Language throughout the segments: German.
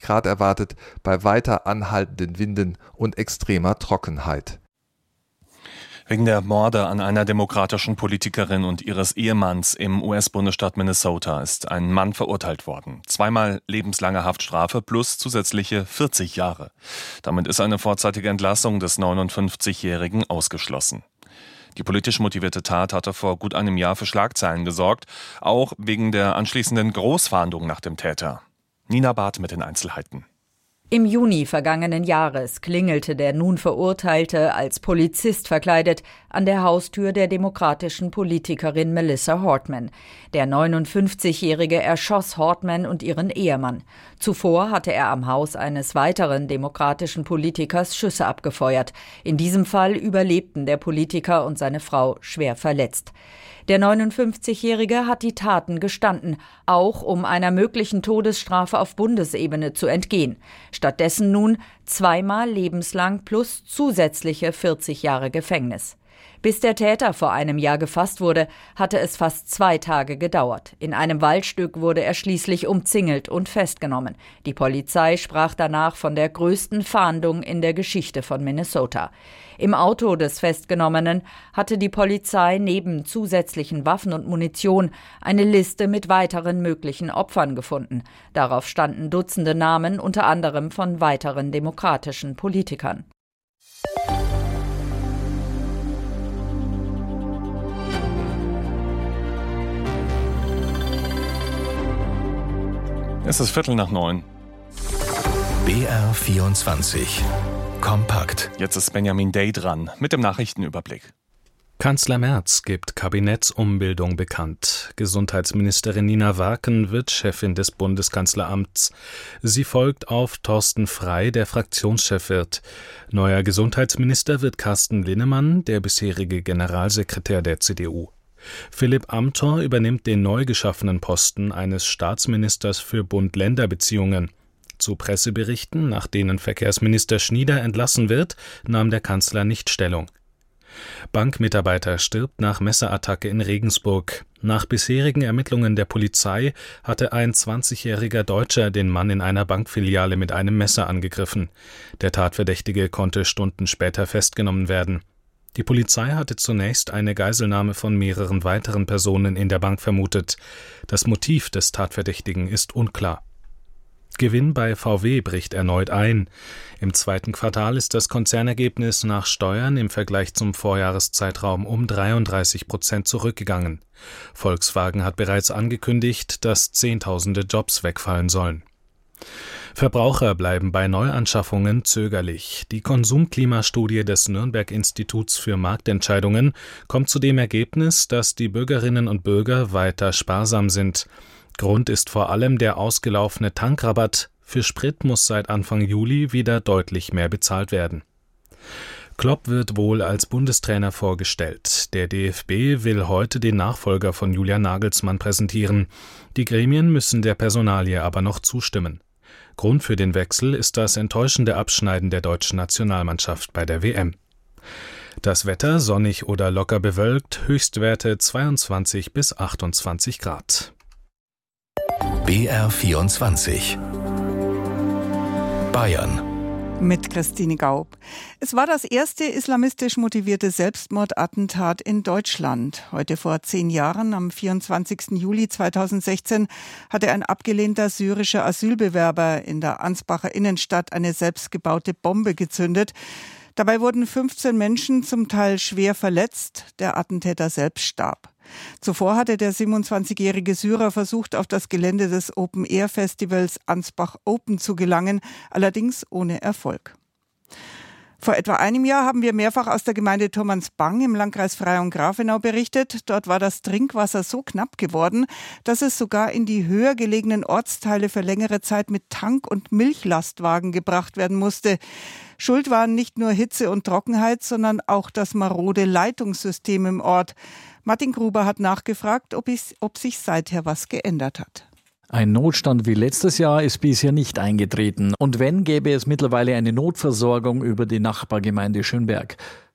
Grad erwartet, bei weiter anhaltenden Winden und extremer Trockenheit. Wegen der Morde an einer demokratischen Politikerin und ihres Ehemanns im US-Bundesstaat Minnesota ist ein Mann verurteilt worden. 2-mal lebenslange Haftstrafe plus zusätzliche 40 Jahre. Damit ist eine vorzeitige Entlassung des 59-Jährigen ausgeschlossen. Die politisch motivierte Tat hatte vor gut einem Jahr für Schlagzeilen gesorgt, auch wegen der anschließenden Großfahndung nach dem Täter. Nina Barth mit den Einzelheiten. Im Juni vergangenen Jahres klingelte der nun Verurteilte als Polizist verkleidet an der Haustür der demokratischen Politikerin Melissa Hortman. Der 59-Jährige erschoss Hortman und ihren Ehemann. Zuvor hatte er am Haus eines weiteren demokratischen Politikers Schüsse abgefeuert. In diesem Fall überlebten der Politiker und seine Frau schwer verletzt. Der 59-Jährige hat die Taten gestanden, auch um einer möglichen Todesstrafe auf Bundesebene zu entgehen. Stattdessen nun 2-mal lebenslang plus zusätzliche 40 Jahre Gefängnis. Bis der Täter vor einem Jahr gefasst wurde, hatte es fast 2 Tage gedauert. In einem Waldstück wurde er schließlich umzingelt und festgenommen. Die Polizei sprach danach von der größten Fahndung in der Geschichte von Minnesota. Im Auto des Festgenommenen hatte die Polizei neben zusätzlichen Waffen und Munition eine Liste mit weiteren möglichen Opfern gefunden. Darauf standen Dutzende Namen, unter anderem von weiteren demokratischen Politikern. Es ist 8:45. BR24 kompakt. Jetzt ist Benjamin Day dran mit dem Nachrichtenüberblick. Kanzler Merz gibt Kabinettsumbildung bekannt. Gesundheitsministerin Nina Warken wird Chefin des Bundeskanzleramts. Sie folgt auf Thorsten Frey, der Fraktionschef wird. Neuer Gesundheitsminister wird Carsten Linnemann, der bisherige Generalsekretär der CDU. Philipp Amthor übernimmt den neu geschaffenen Posten eines Staatsministers für Bund-Länder-Beziehungen. Zu Presseberichten, nach denen Verkehrsminister Schnieder entlassen wird, nahm der Kanzler nicht Stellung. Bankmitarbeiter stirbt nach Messerattacke in Regensburg. Nach bisherigen Ermittlungen der Polizei hatte ein 20-jähriger Deutscher den Mann in einer Bankfiliale mit einem Messer angegriffen. Der Tatverdächtige konnte Stunden später festgenommen werden. Die Polizei hatte zunächst eine Geiselnahme von mehreren weiteren Personen in der Bank vermutet. Das Motiv des Tatverdächtigen ist unklar. Gewinn bei VW bricht erneut ein. Im 2. Quartal ist das Konzernergebnis nach Steuern im Vergleich zum Vorjahreszeitraum um 33% zurückgegangen. Volkswagen hat bereits angekündigt, dass Zehntausende Jobs wegfallen sollen. Verbraucher bleiben bei Neuanschaffungen zögerlich. Die Konsumklimastudie des Nürnberg-Instituts für Marktentscheidungen kommt zu dem Ergebnis, dass die Bürgerinnen und Bürger weiter sparsam sind. Grund ist vor allem der ausgelaufene Tankrabatt. Für Sprit muss seit Anfang Juli wieder deutlich mehr bezahlt werden. Klopp wird wohl als Bundestrainer vorgestellt. Der DFB will heute den Nachfolger von Julian Nagelsmann präsentieren. Die Gremien müssen der Personalie aber noch zustimmen. Grund für den Wechsel ist das enttäuschende Abschneiden der deutschen Nationalmannschaft bei der WM. Das Wetter sonnig oder locker bewölkt, Höchstwerte 22 bis 28 Grad. BR24 Bayern mit Christine Gaub. Es war das erste islamistisch motivierte Selbstmordattentat in Deutschland. Heute vor 10 Jahren, am 24. Juli 2016, hatte ein abgelehnter syrischer Asylbewerber in der Ansbacher Innenstadt eine selbstgebaute Bombe gezündet. Dabei wurden 15 Menschen zum Teil schwer verletzt. Der Attentäter selbst starb. Zuvor hatte der 27-jährige Syrer versucht, auf das Gelände des Open-Air-Festivals Ansbach Open zu gelangen, allerdings ohne Erfolg. Vor etwa einem Jahr haben wir mehrfach aus der Gemeinde Turmansbang im Landkreis Freyung-Grafenau berichtet. Dort war das Trinkwasser so knapp geworden, dass es sogar in die höher gelegenen Ortsteile für längere Zeit mit Tank- und Milchlastwagen gebracht werden musste. Schuld waren nicht nur Hitze und Trockenheit, sondern auch das marode Leitungssystem im Ort. Martin Gruber hat nachgefragt, ob sich seither was geändert hat. Ein Notstand wie letztes Jahr ist bisher nicht eingetreten. Und wenn, gäbe es mittlerweile eine Notversorgung über die Nachbargemeinde Schönberg.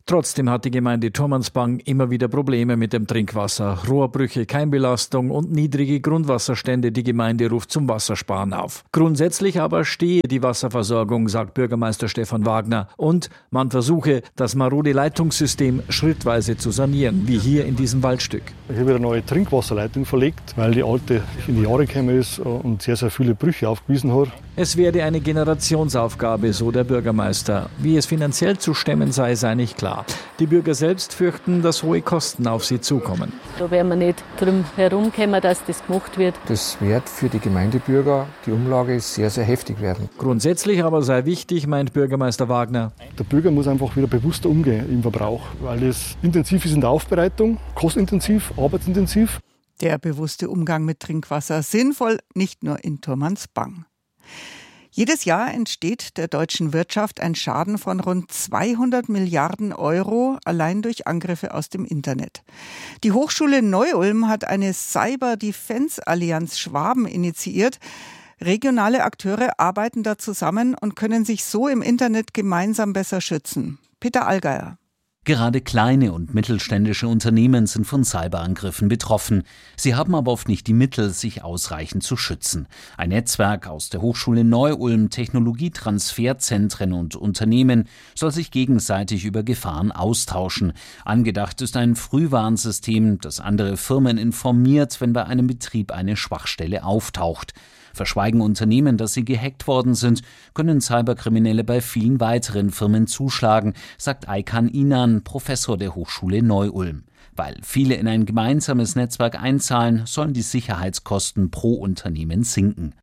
Trotzdem hat die Gemeinde Turmansbang immer wieder Probleme mit dem Trinkwasser. Rohrbrüche, Keimbelastung und niedrige Grundwasserstände. Die Gemeinde ruft zum Wassersparen auf. Grundsätzlich aber stehe die Wasserversorgung, sagt Bürgermeister Stefan Wagner. Und man versuche, das marode Leitungssystem schrittweise zu sanieren, wie hier in diesem Waldstück. Ich habe eine neue Trinkwasserleitung verlegt, weil die alte in die Jahre gekommen ist und sehr, sehr viele Brüche aufgewiesen hat. Es werde eine Generationsaufgabe, so der Bürgermeister. Wie es finanziell zu stemmen sei nicht klar. Die Bürger selbst fürchten, dass hohe Kosten auf sie zukommen. Da werden wir nicht drum herumkommen, dass das gemacht wird. Das wird für die Gemeindebürger, die Umlage, sehr, sehr heftig werden. Grundsätzlich aber sei wichtig, meint Bürgermeister Wagner. Der Bürger muss einfach wieder bewusster umgehen im Verbrauch, weil es intensiv ist in der Aufbereitung, kostenintensiv, arbeitsintensiv. Der bewusste Umgang mit Trinkwasser sinnvoll, nicht nur in Turmansbang. Jedes Jahr entsteht der deutschen Wirtschaft ein Schaden von rund 200 Milliarden Euro allein durch Angriffe aus dem Internet. Die Hochschule Neu-Ulm hat eine Cyber-Defense-Allianz Schwaben initiiert. Regionale Akteure arbeiten da zusammen und können sich so im Internet gemeinsam besser schützen. Peter Allgeier. Gerade kleine und mittelständische Unternehmen sind von Cyberangriffen betroffen. Sie haben aber oft nicht die Mittel, sich ausreichend zu schützen. Ein Netzwerk aus der Hochschule Neu-Ulm, Technologietransferzentren und Unternehmen soll sich gegenseitig über Gefahren austauschen. Angedacht ist ein Frühwarnsystem, das andere Firmen informiert, wenn bei einem Betrieb eine Schwachstelle auftaucht. Verschweigen Unternehmen, dass sie gehackt worden sind, können Cyberkriminelle bei vielen weiteren Firmen zuschlagen, sagt Aykan Inan, Professor der Hochschule Neu-Ulm. Weil viele in ein gemeinsames Netzwerk einzahlen, sollen die Sicherheitskosten pro Unternehmen sinken.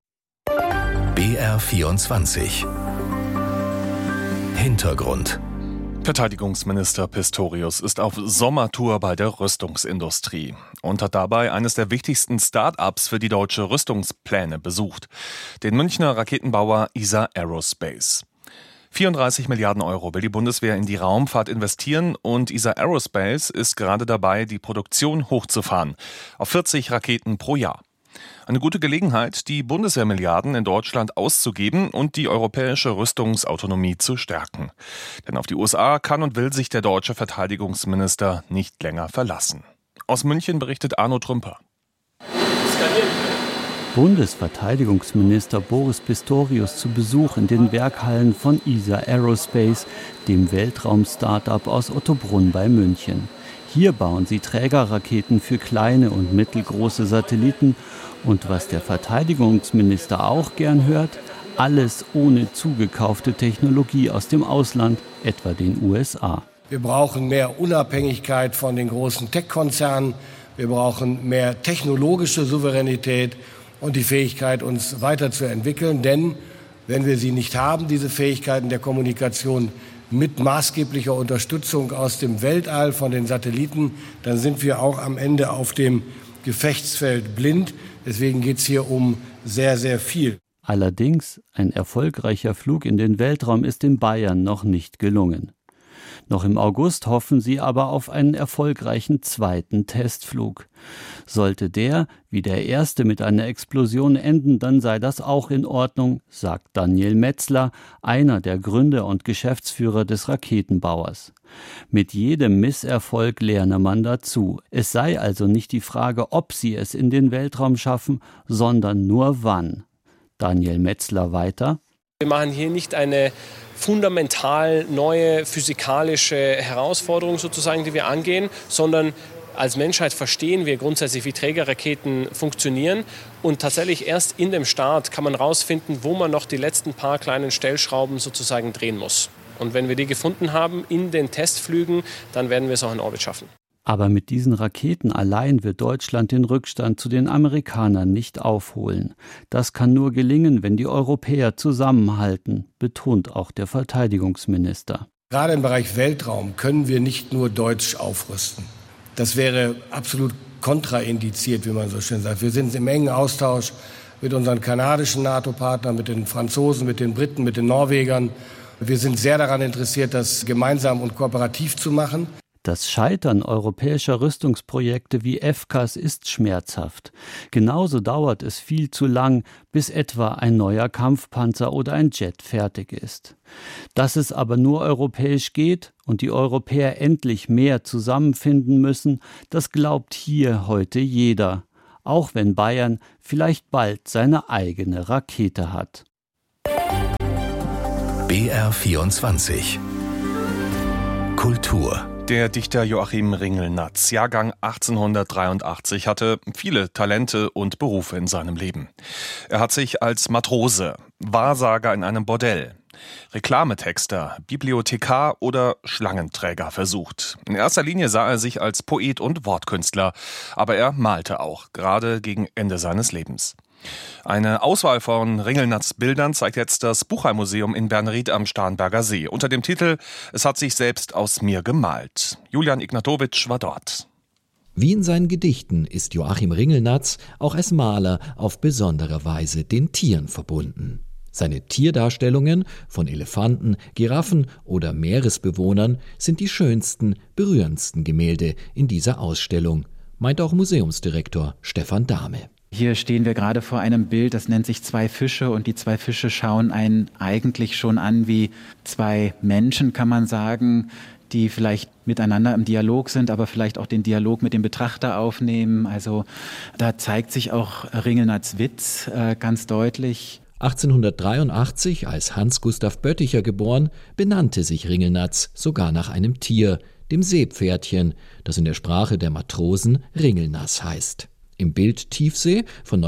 BR24 Hintergrund. Verteidigungsminister Pistorius ist auf Sommertour bei der Rüstungsindustrie und hat dabei eines der wichtigsten Start-ups für die deutsche Rüstungspläne besucht, den Münchner Raketenbauer ESA Aerospace. 34 Milliarden Euro will die Bundeswehr in die Raumfahrt investieren und ESA Aerospace ist gerade dabei, die Produktion hochzufahren auf 40 Raketen pro Jahr. Eine gute Gelegenheit, die Bundeswehrmilliarden in Deutschland auszugeben und die europäische Rüstungsautonomie zu stärken. Denn auf die USA kann und will sich der deutsche Verteidigungsminister nicht länger verlassen. Aus München berichtet Arno Trümper. Bundesverteidigungsminister Boris Pistorius zu Besuch in den Werkhallen von ESA Aerospace, dem Weltraum-Startup aus Ottobrunn bei München. Hier bauen sie Trägerraketen für kleine und mittelgroße Satelliten. Und was der Verteidigungsminister auch gern hört, alles ohne zugekaufte Technologie aus dem Ausland, etwa den USA. Wir brauchen mehr Unabhängigkeit von den großen Tech-Konzernen. Wir brauchen mehr technologische Souveränität und die Fähigkeit, uns weiterzuentwickeln. Denn wenn wir sie nicht haben, diese Fähigkeiten der Kommunikation mit maßgeblicher Unterstützung aus dem Weltall von den Satelliten, dann sind wir auch am Ende auf dem Gefechtsfeld blind. Deswegen geht es hier um sehr, sehr viel. Allerdings, ein erfolgreicher Flug in den Weltraum ist in Bayern noch nicht gelungen. Noch im August hoffen sie aber auf einen erfolgreichen zweiten Testflug. Sollte der, wie der erste, mit einer Explosion enden, dann sei das auch in Ordnung, sagt Daniel Metzler, einer der Gründer und Geschäftsführer des Raketenbauers. Mit jedem Misserfolg lerne man dazu. Es sei also nicht die Frage, ob sie es in den Weltraum schaffen, sondern nur wann. Daniel Metzler weiter. Wir machen hier nicht eine fundamental neue physikalische Herausforderung sozusagen, die wir angehen, sondern als Menschheit verstehen wir grundsätzlich, wie Trägerraketen funktionieren. Und tatsächlich erst in dem Start kann man herausfinden, wo man noch die letzten paar kleinen Stellschrauben sozusagen drehen muss. Und wenn wir die gefunden haben in den Testflügen, dann werden wir es auch in Orbit schaffen. Aber mit diesen Raketen allein wird Deutschland den Rückstand zu den Amerikanern nicht aufholen. Das kann nur gelingen, wenn die Europäer zusammenhalten, betont auch der Verteidigungsminister. Gerade im Bereich Weltraum können wir nicht nur deutsch aufrüsten. Das wäre absolut kontraindiziert, wie man so schön sagt. Wir sind im engen Austausch mit unseren kanadischen NATO-Partnern, mit den Franzosen, mit den Briten, mit den Norwegern. Wir sind sehr daran interessiert, das gemeinsam und kooperativ zu machen. Das Scheitern europäischer Rüstungsprojekte wie FCAS ist schmerzhaft. Genauso dauert es viel zu lang, bis etwa ein neuer Kampfpanzer oder ein Jet fertig ist. Dass es aber nur europäisch geht und die Europäer endlich mehr zusammenfinden müssen, das glaubt hier heute jeder. Auch wenn Bayern vielleicht bald seine eigene Rakete hat. BR24 Kultur. Der Dichter Joachim Ringelnatz, Jahrgang 1883, hatte viele Talente und Berufe in seinem Leben. Er hat sich als Matrose, Wahrsager in einem Bordell, Reklametexter, Bibliothekar oder Schlangenträger versucht. In erster Linie sah er sich als Poet und Wortkünstler, aber er malte auch, gerade gegen Ende seines Lebens. Eine Auswahl von Ringelnatz Bildern zeigt jetzt das Buchheim-Museum in Bernried am Starnberger See unter dem Titel »Es hat sich selbst aus mir gemalt«. Julian Ignatowitsch war dort. Wie in seinen Gedichten ist Joachim Ringelnatz auch als Maler auf besondere Weise den Tieren verbunden. Seine Tierdarstellungen von Elefanten, Giraffen oder Meeresbewohnern sind die schönsten, berührendsten Gemälde in dieser Ausstellung, meint auch Museumsdirektor Stefan Dahme. Hier stehen wir gerade vor einem Bild, das nennt sich Zwei Fische, und die zwei Fische schauen einen eigentlich schon an wie zwei Menschen, kann man sagen, die vielleicht miteinander im Dialog sind, aber vielleicht auch den Dialog mit dem Betrachter aufnehmen. Also da zeigt sich auch Ringelnatz Witz ganz deutlich. 1883, als Hans Gustav Bötticher geboren, benannte sich Ringelnatz sogar nach einem Tier, dem Seepferdchen, das in der Sprache der Matrosen Ringelnass heißt. Im Bild Tiefsee von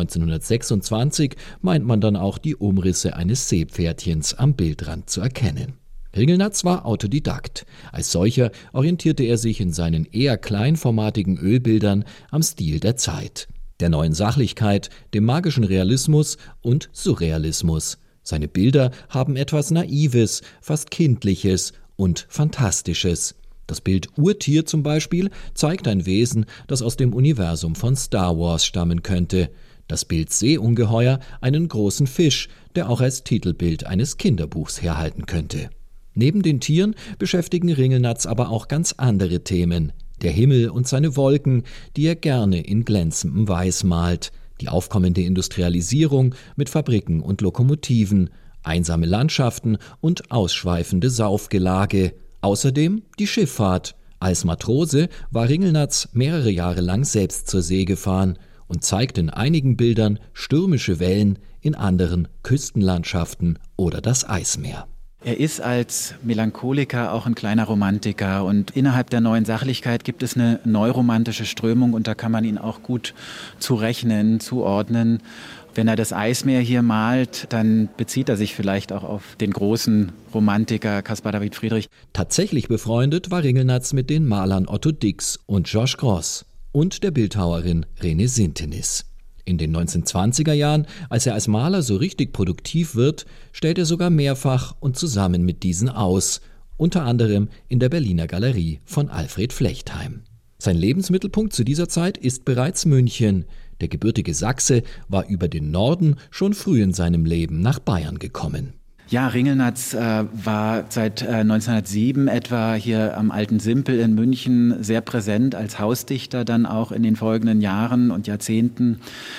1926 meint man dann auch die Umrisse eines Seepferdchens am Bildrand zu erkennen. Ringelnatz war Autodidakt. Als solcher orientierte er sich in seinen eher kleinformatigen Ölbildern am Stil der Zeit, der neuen Sachlichkeit, dem magischen Realismus und Surrealismus. Seine Bilder haben etwas Naives, fast Kindliches und Fantastisches. Das Bild Urtier zum Beispiel zeigt ein Wesen, das aus dem Universum von Star Wars stammen könnte. Das Bild Seeungeheuer einen großen Fisch, der auch als Titelbild eines Kinderbuchs herhalten könnte. Neben den Tieren beschäftigen Ringelnatz aber auch ganz andere Themen. Der Himmel und seine Wolken, die er gerne in glänzendem Weiß malt. Die aufkommende Industrialisierung mit Fabriken und Lokomotiven, einsame Landschaften und ausschweifende Saufgelage. Außerdem die Schifffahrt. Als Matrose war Ringelnatz mehrere Jahre lang selbst zur See gefahren und zeigt in einigen Bildern stürmische Wellen, in anderen Küstenlandschaften oder das Eismeer. Er ist als Melancholiker auch ein kleiner Romantiker, und innerhalb der neuen Sachlichkeit gibt es eine neuromantische Strömung, und da kann man ihn auch gut zurechnen, zuordnen. Wenn er das Eismeer hier malt, dann bezieht er sich vielleicht auch auf den großen Romantiker Caspar David Friedrich. Tatsächlich befreundet war Ringelnatz mit den Malern Otto Dix und Georges Grosz und der Bildhauerin Rene Sintenis. In den 1920er Jahren, als er als Maler so richtig produktiv wird, stellt er sogar mehrfach und zusammen mit diesen aus, unter anderem in der Berliner Galerie von Alfred Flechtheim. Sein Lebensmittelpunkt zu dieser Zeit ist bereits München. Der gebürtige Sachse war über den Norden schon früh in seinem Leben nach Bayern gekommen. Ja, Ringelnatz war seit 1907 etwa hier am Alten Simpel in München sehr präsent als Hausdichter, dann auch in den folgenden Jahren und Jahrzehnten.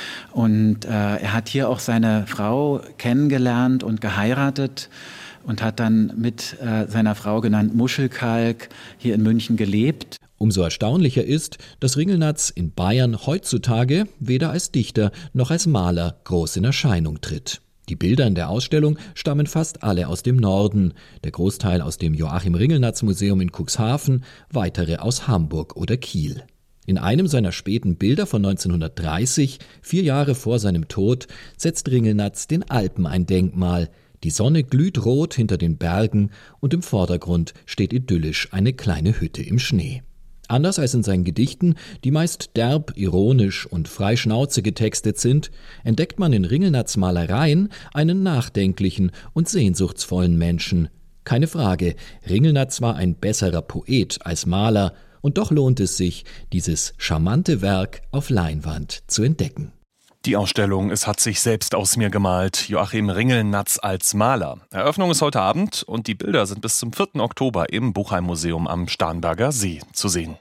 Und er hat hier auch seine Frau kennengelernt und geheiratet und hat dann mit seiner Frau, genannt Muschelkalk, hier in München gelebt. Umso erstaunlicher ist, dass Ringelnatz in Bayern heutzutage weder als Dichter noch als Maler groß in Erscheinung tritt. Die Bilder in der Ausstellung stammen fast alle aus dem Norden, der Großteil aus dem Joachim Ringelnatz Museum in Cuxhaven, weitere aus Hamburg oder Kiel. In einem seiner späten Bilder von 1930, 4 Jahre vor seinem Tod, setzt Ringelnatz den Alpen ein Denkmal. Die Sonne glüht rot hinter den Bergen und im Vordergrund steht idyllisch eine kleine Hütte im Schnee. Anders als in seinen Gedichten, die meist derb, ironisch und frei Schnauze getextet sind, entdeckt man in Ringelnatz Malereien einen nachdenklichen und sehnsuchtsvollen Menschen. Keine Frage, Ringelnatz war ein besserer Poet als Maler, und doch lohnt es sich, dieses charmante Werk auf Leinwand zu entdecken. Die Ausstellung Es hat sich selbst aus mir gemalt, Joachim Ringelnatz als Maler. Eröffnung ist heute Abend und die Bilder sind bis zum 4. Oktober im Buchheim-Museum am Starnberger See zu sehen.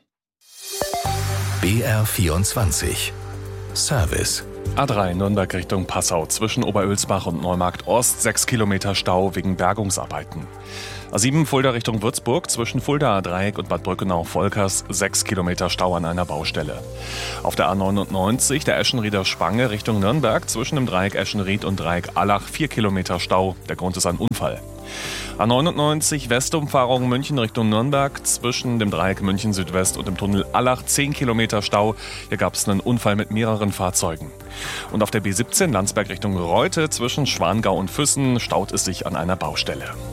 BR24 Service. A3 Nürnberg Richtung Passau zwischen Oberölsbach und Neumarkt Ost 6 Kilometer Stau wegen Bergungsarbeiten. A7 Fulda Richtung Würzburg zwischen Fulda Dreieck und Bad Brückenau-Volkers 6 Kilometer Stau an einer Baustelle. Auf der A99 der Eschenrieder Spange Richtung Nürnberg zwischen dem Dreieck Eschenried und Dreieck Allach 4 Kilometer Stau. Der Grund ist ein Unfall. A99 Westumfahrung München Richtung Nürnberg zwischen dem Dreieck München Südwest und dem Tunnel Allach 10 Kilometer Stau. Hier gab es einen Unfall mit mehreren Fahrzeugen. Und auf der B17 Landsberg Richtung Reute zwischen Schwangau und Füssen staut es sich an einer Baustelle.